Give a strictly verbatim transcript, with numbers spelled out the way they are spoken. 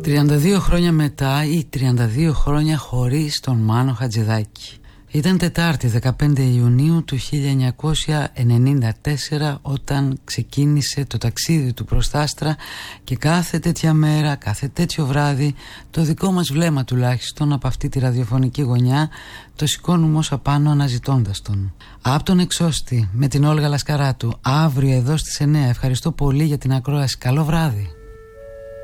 τριάντα δύο χρόνια μετά ή τριάντα δύο χρόνια χωρίς τον Μάνο Χατζηδάκη. Ήταν Τετάρτη δεκαπέντε Ιουνίου του χίλια εννιακόσια ενενήντα τέσσερα όταν ξεκίνησε το ταξίδι του προς τα άστρα και κάθε τέτοια μέρα, κάθε τέτοιο βράδυ το δικό μας βλέμμα τουλάχιστον από αυτή τη ραδιοφωνική γωνιά το σηκώνουμε ως απάνω αναζητώντας τον. Από τον Εξώστη με την Όλγα Λασκαράτου αύριο εδώ στις εννιά. Ευχαριστώ πολύ για την ακρόαση. Καλό βράδυ.